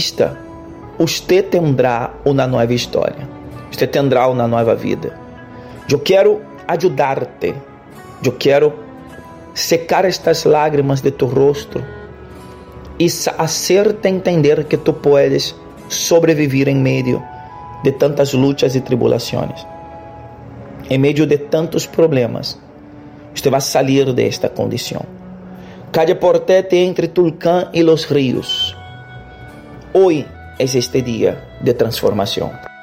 vista, você terá uma nova história. Você terá uma nova vida. Eu quero ajudar-te. Eu quero secar estas lágrimas de tu rosto e hacerte entender que tu puedes sobreviver em meio de tantas lutas e tribulações. Em meio de tantos problemas, você vai sair desta condição. Calle Portete entre Tulcán e los ríos. Hoy es este día de transformación.